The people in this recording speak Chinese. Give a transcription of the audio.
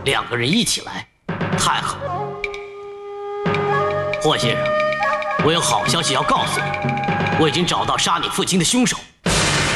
两个人一起来，太好了。霍先生，我有好消息要告诉你，我已经找到杀你父亲的凶手。